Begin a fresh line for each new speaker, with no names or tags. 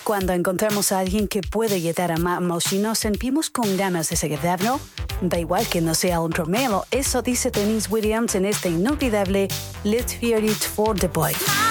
Cuando encontramos a alguien que puede llegar a amarnos y nos sentimos con ganas de seguirlo, da igual que no sea un Romeo, eso dice Denise Williams en este inolvidable Let's Hear It for the Boy.